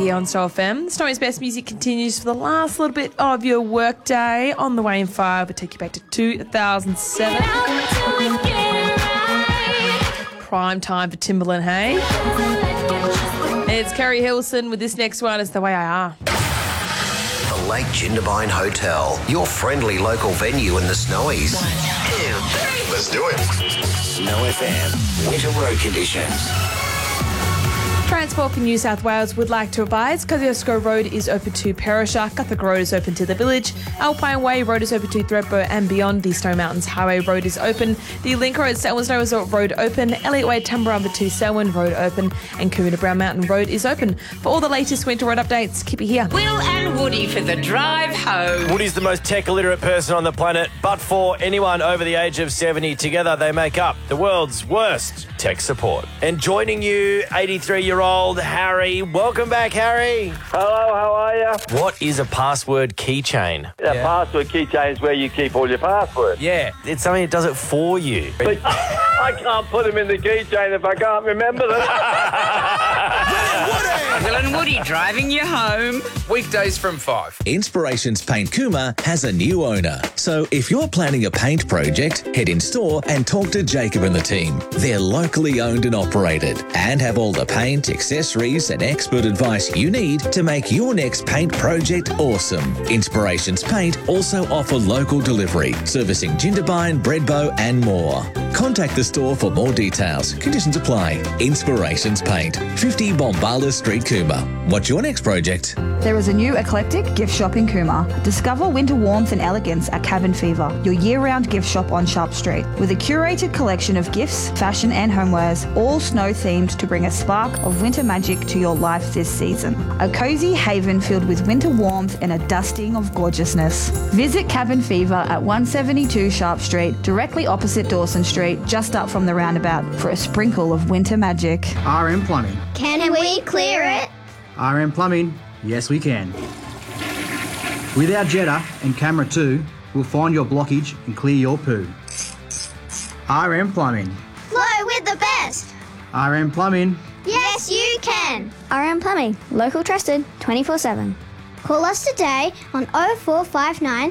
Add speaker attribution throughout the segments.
Speaker 1: here on Star FM. Snowy's Best Music continues for the last little bit of your workday. On the way in 5, we'll take you back to 2007. Prime time for Timbaland, hey? It's Kerry Hilson with this next one. It's The Way I Are.
Speaker 2: The Lake Jindabyne Hotel, your friendly local venue in the Snowies. 1, 2, 3.
Speaker 3: Let's do it.
Speaker 2: Snow FM, winter road conditions.
Speaker 1: Transport for New South Wales would like to advise Kosciuszko Road is open to Perisher, Guthrie Road is open to the village, Alpine Way Road is open to Thredbo and beyond, the Snow Mountains Highway Road is open, the Link Road Selwyn Snow Resort Road open, Elliott Way Tumbarumba to Selwyn Road open, and Coomera Brown Mountain Road is open. For all the latest winter road updates, keep it here.
Speaker 4: Will and Woody for the drive home.
Speaker 5: Woody's the most tech-illiterate person on the planet, but for anyone over the age of 70, together they make up the world's worst tech support. And joining you, 83-year-old Harry. Welcome back, Harry.
Speaker 6: Hello, how are you?
Speaker 5: What is a password keychain?
Speaker 6: A password keychain is where you keep all your passwords.
Speaker 5: Yeah, it's something that does it for you.
Speaker 6: But I can't put them in the keychain if I can't remember them.
Speaker 4: Will and Woody driving you home.
Speaker 7: Weekdays from 5.
Speaker 8: Inspirations Paint Coomera has a new owner. So if you're planning a paint project, head in store and talk to Jacob and the team. They're locally owned and operated and have all the paint, accessories and expert advice you need to make your next paint project awesome. Inspirations Paint also offer local delivery, servicing Jindabyne, Bredbo and more. Contact the store for more details. Conditions apply. Inspirations Paint, 50 Bombala Street, Coomera. What's your next project?
Speaker 9: There is a new eclectic gift shop in Coomera. Discover winter warmth and elegance at Cabin Fever, your year-round gift shop on Sharp Street. With a curated collection of gifts, fashion and homewares, all snow-themed to bring a spark of winter magic to your life this season. A cosy haven filled with winter warmth and a dusting of gorgeousness. Visit Cabin Fever at 172 Sharp Street, directly opposite Dawson Street, just up from the roundabout, for a sprinkle of winter magic.
Speaker 10: RM Plumbing.
Speaker 11: Can we clear it?
Speaker 10: RM Plumbing. Yes, we can. With our Jetta and Camera 2, we'll find your blockage and clear your poo. RM Plumbing.
Speaker 11: Flow with the best.
Speaker 10: RM Plumbing.
Speaker 11: Yes, you can.
Speaker 12: RM Plumbing, local trusted, 24/7.
Speaker 11: Call us today on 0459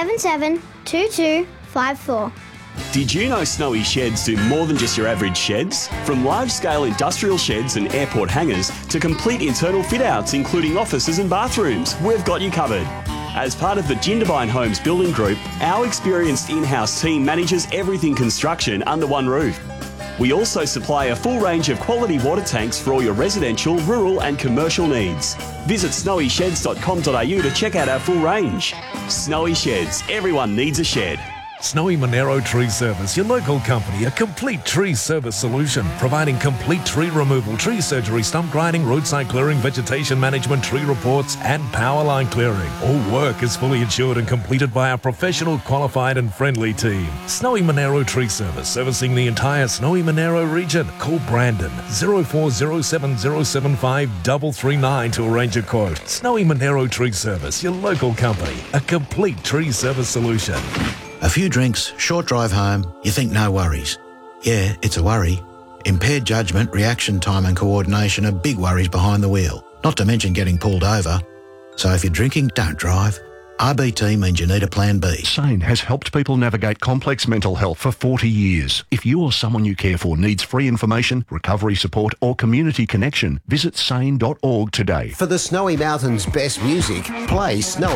Speaker 11: 772254.
Speaker 13: Did you know Snowy Sheds do more than just your average sheds? From large-scale industrial sheds and airport hangars to complete internal fit-outs including offices and bathrooms, we've got you covered. As part of the Jindabyne Homes Building Group, our experienced in-house team manages everything construction under one roof. We also supply a full range of quality water tanks for all your residential, rural and commercial needs. Visit snowysheds.com.au to check out our full range. Snowy Sheds, everyone needs a shed.
Speaker 14: Snowy Monero Tree Service, your local company, a complete tree service solution, providing complete tree removal, tree surgery, stump grinding, roadside clearing, vegetation management, tree reports and power line clearing. All work is fully insured and completed by our professional, qualified and friendly team. Snowy Monero Tree Service, servicing the entire Snowy Monero region. Call Brandon 0407075339 to arrange a quote. Snowy Monero Tree Service, your local company, a complete tree service solution.
Speaker 15: A few drinks, short drive home, you think no worries. Yeah, it's a worry. Impaired judgment, reaction time and coordination are big worries behind the wheel, not to mention getting pulled over. So if you're drinking, don't drive. RBT means you need a plan B.
Speaker 16: SANE has helped people navigate complex mental health for 40 years. If you or someone you care for needs free information, recovery support or community connection, visit sane.org today.
Speaker 2: For the Snowy Mountains' best music, play Snow